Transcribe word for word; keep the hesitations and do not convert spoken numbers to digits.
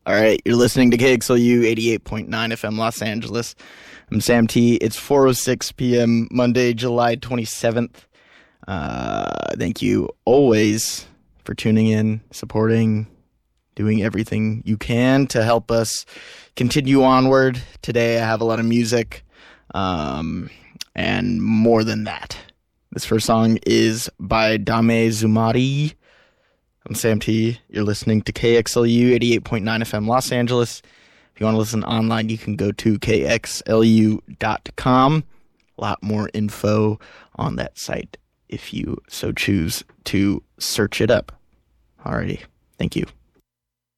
All right, you're listening to K X L U eighty-eight point nine F M Los Angeles. I'm Sam T. It's four oh six p.m. Monday, July twenty-seventh. Uh, thank you always for tuning in, supporting, doing everything you can to help us continue onward. Today I have a lot of music, um, and more than that. This first song is by Dame Zumari. I'm Sam T. You're listening to K X L U eighty-eight point nine F M Los Angeles. If you want to listen online, you can go to K X L U dot com. A lot more info on that site if you so choose to search it up. Alrighty. Thank you.